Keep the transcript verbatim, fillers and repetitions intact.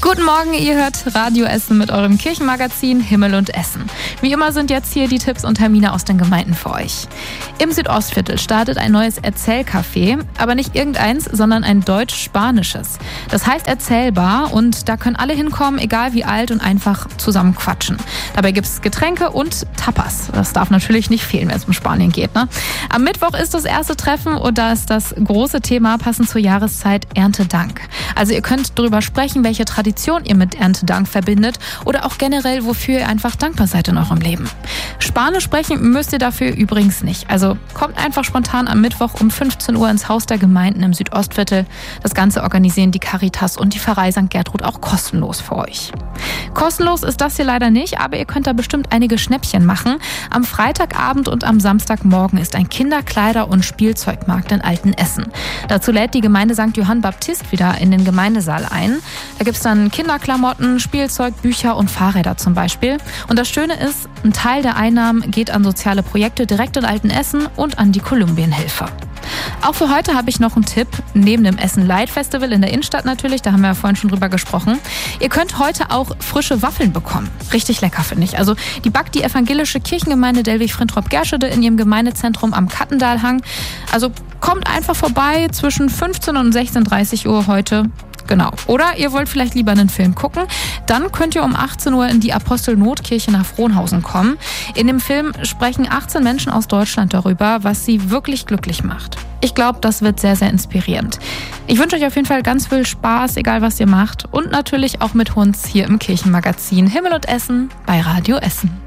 Guten Morgen, ihr hört Radio Essen mit eurem Kirchenmagazin Himmel und Essen. Wie immer sind jetzt hier die Tipps und Termine aus den Gemeinden für euch. Im Südostviertel startet ein neues Erzählcafé, aber nicht irgendeins, sondern ein deutsch-spanisches. Das heißt Erzählbar und da können alle hinkommen, egal wie alt, und einfach zusammen quatschen. Dabei gibt es Getränke und Tapas. Das darf natürlich nicht fehlen, wenn es um Spanien geht, ne? Am Mittwoch ist das erste Treffen und da ist das große Thema passend zur Jahreszeit Erntedank. Also ihr könnt darüber sprechen, welche Tradition ihr mit Erntedank verbindet oder auch generell, wofür ihr einfach dankbar seid in eurem Leben. Spanisch sprechen müsst ihr dafür übrigens nicht. Also kommt einfach spontan am Mittwoch um fünfzehn Uhr ins Haus der Gemeinden im Südostviertel. Das Ganze organisieren die Caritas und die Pfarrei Sankt Gertrud auch kostenlos für euch. Kostenlos ist das hier leider nicht, aber ihr könnt da bestimmt einige Schnäppchen machen. Am Freitagabend und am Samstagmorgen ist ein Kinderkleider- und Spielzeugmarkt in Altenessen. Dazu lädt die Gemeinde Sankt Johann Baptist wieder in den Gemeindesaal ein. Da gibt es dann Kinderklamotten, Spielzeug, Bücher und Fahrräder zum Beispiel. Und das Schöne ist, ein Teil der Einnahmen geht an soziale Projekte direkt in Altenessen und an die Kolumbienhilfe. Auch für heute habe ich noch einen Tipp, neben dem Essen Light Festival in der Innenstadt natürlich, da haben wir ja vorhin schon drüber gesprochen. Ihr könnt heute auch frische Waffeln bekommen. Richtig lecker, finde ich. Also die backt die evangelische Kirchengemeinde Delwig-Frintrop-Gerschede in ihrem Gemeindezentrum am Kattendalhang. Also kommt einfach vorbei zwischen fünfzehn und sechzehn Uhr dreißig heute. Genau. Oder ihr wollt vielleicht lieber einen Film gucken, dann könnt ihr um achtzehn Uhr in die Apostel-Not-Kirche nach Frohnhausen kommen. In dem Film sprechen achtzehn Menschen aus Deutschland darüber, was sie wirklich glücklich macht. Ich glaube, das wird sehr, sehr inspirierend. Ich wünsche euch auf jeden Fall ganz viel Spaß, egal was ihr macht. Und natürlich auch mit uns hier im Kirchenmagazin Himmel und Essen bei Radio Essen.